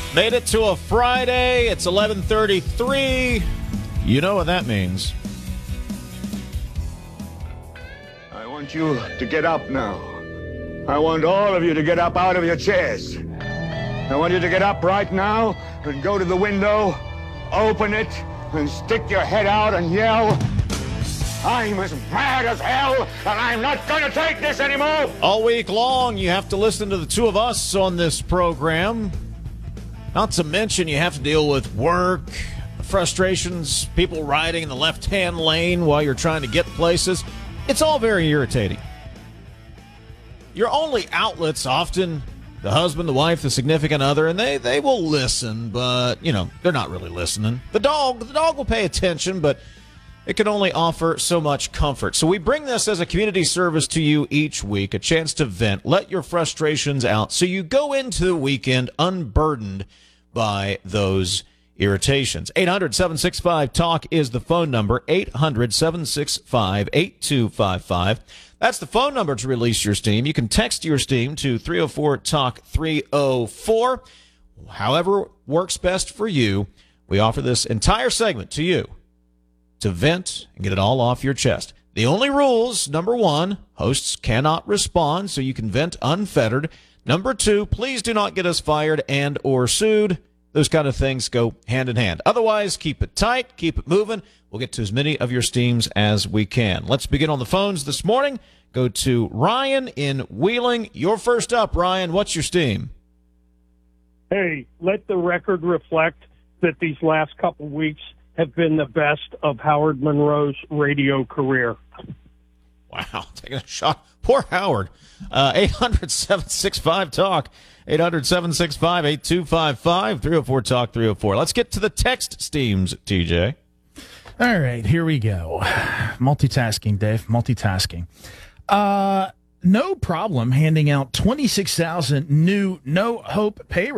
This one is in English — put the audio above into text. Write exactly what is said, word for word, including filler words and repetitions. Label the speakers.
Speaker 1: Made it to a Friday. It's eleven thirty-three. You know what that means.
Speaker 2: I want you to get up now. I want all of you to get up out of your chairs. I want you to get up right now and go to the window, open it, and stick your head out and yell, "I'm as mad as hell, and I'm not going to take this anymore!"
Speaker 1: All week long, you have to listen to the two of us on this program. Not to mention you have to deal with work, frustrations, people riding in the left-hand lane while you're trying to get places. It's all very irritating. Your only outlets often the husband, the wife, the significant other, and they, they will listen, but, you know, they're not really listening. The dog, the dog will pay attention, but it can only offer so much comfort. So we bring this as a community service to you each week, a chance to vent, let your frustrations out, so you go into the weekend unburdened by those irritations. eight hundred, seven six five, talk is the phone number, eight hundred, seven six five, eight two five five. That's the phone number to release your steam. You can text your steam to three oh four talk three oh four. However works best for you, we offer this entire segment to you to vent and get it all off your chest. The only rules, number one, hosts cannot respond, so you can vent unfettered. Number two, please do not get us fired and or sued. Those kind of things go hand in hand. Otherwise, keep it tight, keep it moving. We'll get to as many of your steams as we can. Let's begin on the phones this morning. Go to Ryan in Wheeling. You're first up, Ryan. What's your steam?
Speaker 3: Hey, let the record reflect that these last couple weeks have been the best of Howard Monroe's radio career.
Speaker 1: Wow, taking a shot. Poor Howard. Uh, eight hundred, seven six five, talk. eight hundred, seven six five, eight two five five. three oh four talk three oh four. Let's get to the text steams, T J.
Speaker 4: All right, here we go. Multitasking, Dave. Multitasking. Uh, no problem handing out twenty-six thousand new No Hope pay